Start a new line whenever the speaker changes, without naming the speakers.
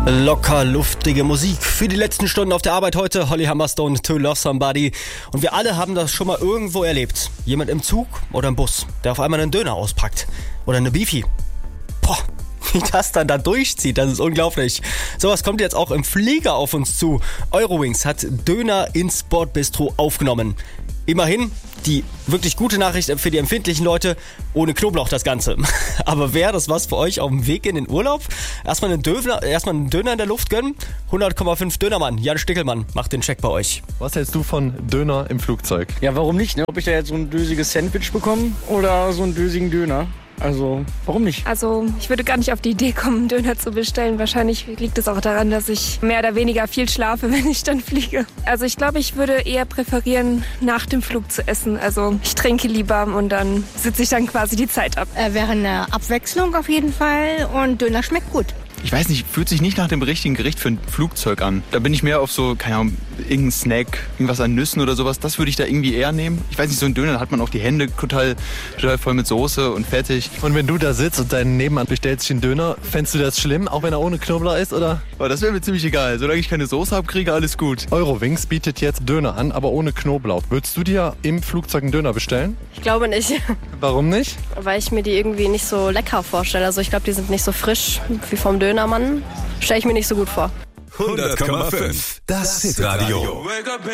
Locker, luftige Musik für die letzten Stunden auf der Arbeit heute. Holly Humberstone, To Love Somebody. Und wir alle haben das schon mal irgendwo erlebt. Jemand im Zug oder im Bus, der auf einmal einen Döner auspackt. Oder eine Beefy. Boah, wie das dann da durchzieht, das ist unglaublich. Sowas kommt jetzt auch im Flieger auf uns zu. Eurowings hat Döner ins Bordbistro aufgenommen. Immerhin die wirklich gute Nachricht für die empfindlichen Leute, ohne Knoblauch das Ganze. Aber wäre das was für euch auf dem Weg in den Urlaub? Erstmal einen Döner in der Luft gönnen? 100,5 Dönermann, Jan Stickelmann macht den Check bei euch.
Was hältst du von Döner im Flugzeug?
Ja, warum nicht? Ne? Ob ich da jetzt so ein dösiges Sandwich bekomme oder so einen dösigen Döner? Also, warum nicht?
Also, ich würde gar nicht auf die Idee kommen, einen Döner zu bestellen. Wahrscheinlich liegt es auch daran, dass ich mehr oder weniger viel schlafe, wenn ich dann fliege. Also, ich glaube, ich würde eher präferieren, nach dem Flug zu essen. Also, ich trinke lieber und dann sitze ich dann quasi die Zeit ab.
Wäre eine Abwechslung auf jeden Fall und Döner schmeckt gut.
Ich weiß nicht, fühlt sich nicht nach dem richtigen Gericht für ein Flugzeug an. Da bin ich mehr auf so, keine Ahnung, irgendein Snack, irgendwas an Nüssen oder sowas. Das würde ich da irgendwie eher nehmen. Ich weiß nicht, so ein Döner, da hat man auch die Hände total voll mit Soße und fertig.
Und wenn du da sitzt und dein Nebenmann bestellt sich einen Döner, fändest du das schlimm, auch wenn er ohne Knoblauch ist, oder?
Aber das wäre mir ziemlich egal. Solange ich keine Soße habe, kriege alles gut.
Eurowings bietet jetzt Döner an, aber ohne Knoblauch. Würdest du dir im Flugzeug einen Döner bestellen?
Ich glaube nicht,
Warum nicht?
weil ich mir die irgendwie nicht so lecker vorstelle. Also ich glaube, die sind nicht so frisch wie vom Dönermann. Stelle ich mir nicht so gut vor.
100,5. Das Hitradio.